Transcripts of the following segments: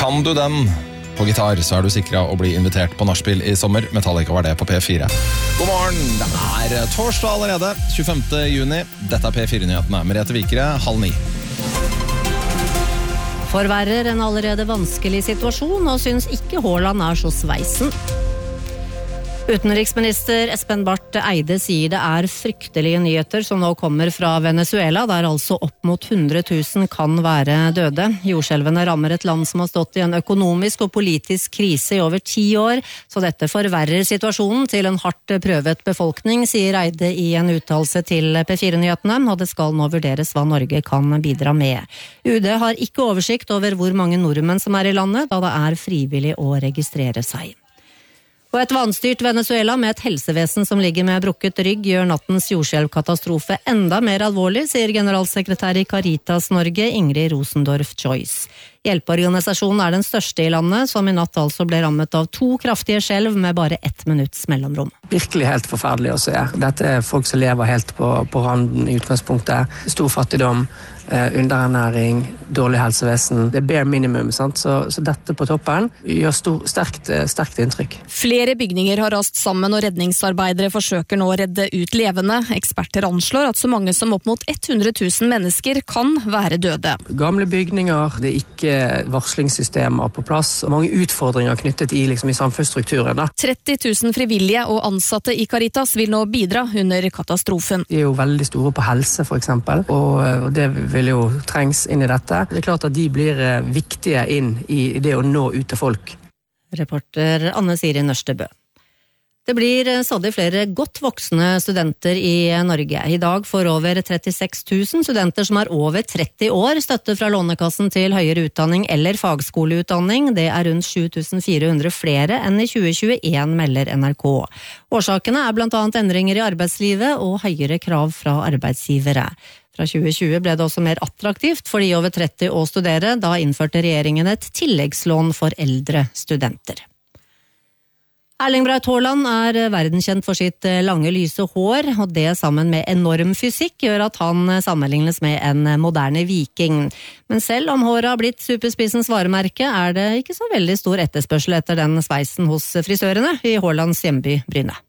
Kan du den på gitar, så du sikret å bli invitert på nachspiel i sommer. Metallica var det på P4. God morgen, det torsdag allerede, 25. juni. Dette P4-nyhetene. Merete Vikere, 8:30. Forverrer en allerede vanskelig situasjon og syns ikke Haaland så sveisen. Utenriksminister Espen Barth Eide sier det fryktelige nyheter som nå kommer fra Venezuela, der altså opp mot 100 000 kan være døde. Jordskjelvene rammer et land som har stått i en økonomisk og politisk krise i over 10 år, så dette forverrer situasjonen til en hardt prøvet befolkning, sier Eide i en uttalelse til P4-nyhetene, og det skal nå vurderes hva Norge kan bidra med. UD har ikke oversikt over hvor mange nordmenn som i landet, da det frivillig å registrere seg. Og et vanstyrt Venezuela med et helsevesen som ligger med brukket rygg gjør nattens jordskjelvkatastrofe enda mer alvorlig, sier generalsekretær i Caritas Norge, Ingrid Rosendorf Choice. Hjelpeorganisasjonen den største i landet, som i natt altså ble rammet av 2 kraftige skjelv med bare 1 minutts mellomrom. Virkelig helt forferdelig å se. Dette folk som lever helt på randen i utgangspunktet. Stor fattigdom, underernæring, dårlig helsevesen. Det bare minimum, sant? Så dette på toppen gjør sterkt inntrykk. Flere bygninger har rast sammen, og redningsarbeidere forsøker nå å redde ut levende. Eksperter anslår at så mange som opp mot 100 000 mennesker kan være døde. Gamle bygninger, det ikke varslingssystemer på plass, og mange utfordringer knyttet i samfunnsstrukturen. 30 000 frivillige og ansatte i Caritas vil nå bidra under katastrofen. De jo veldig store på helse, for eksempel, og det vil jo trengs inn i dette. Det klart at de blir viktige inn i det å nå ut til folk. Reporter Anne Siri Nørstebø. Det blir stadig flere godt voksne studenter i Norge. I dag får over 36 000 studenter som over 30 år støtte fra Lånekassen til høyere utdanning eller fagskoleutdanning. Det rundt 7400 flere enn i 2021, melder NRK. Årsakene blant annet endringer i arbeidslivet og høyere krav fra arbeidsgivere. Fra 2020 ble det også mer attraktivt for de over 30 å studere. Da innførte regjeringen et tilleggslån for eldre studenter. Erling Braut Haaland verdenskjent for sitt lange, lyse hår, og det sammen med enorm fysikk gjør at han sammenlignes med en moderne viking. Men selv om håret har blitt superspissens varemerke, det ikke så veldig stor etterspørsel etter den sveisen hos frisørene i Haalands hjemby Bryne.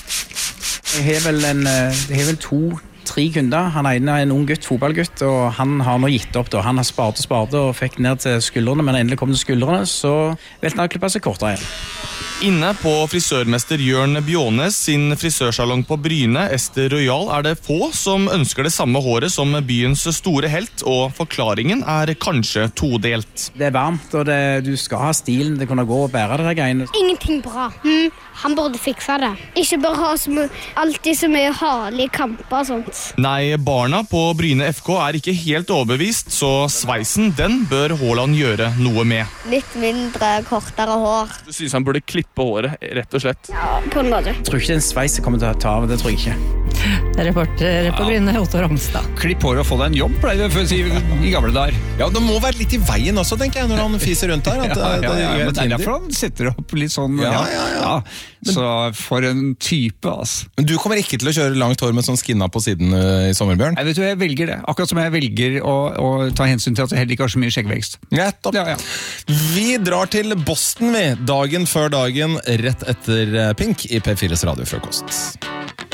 Jeg har vel 2-3 kunder. Han ene en ung gutt, fotballgutt, og han har nå gitt opp. Han har spart og fikk ned til skuldrene, men endelig kom til skuldrene, så velte han klippet seg kortere igjen. Inne på frisørmester Jørn Bjånes sin frisørsalong på Bryne, Ester Royal, det få som ønsker det samme håret som byens store helt, og forklaringen kanskje todelt. Det varmt, og du skal ha stilen, det kunne gå og bære det der greiene. Ingenting bra. Han burde fikse det. Ikke bare ha alltid så mye harlige kamper og sånt. Nei, barna på Bryne FK ikke helt overbevist, så sveisen, den bør Haaland gjøre noe med. Litt mindre, kortere hår. Du synes han burde klippe håret, rett og slett? Ja, på en måte. Jeg tror ikke den sveisen kommer til å ta av, det tror jeg ikke. Reporter på Bryne, Otto Ramstad. Klipp håret og få deg en jobb, pleier det for å si i gamle dager. Ja, det må være litt i veien også, tenker jeg, når han fiser rundt her. Men det derfor han setter opp litt sånn. Ja. Så for en type, altså. Men du kommer ikke til å kjøre langt hår med sånn skinna på siden i sommerbjørn? Jeg vet du, jeg velger det. Akkurat som jeg velger å ta hensyn til at jeg heller ikke har så mye skjeggvekst. Ja. Vi drar til Boston, dagen før dagen, rett etter Pink i P4s radiofrokost.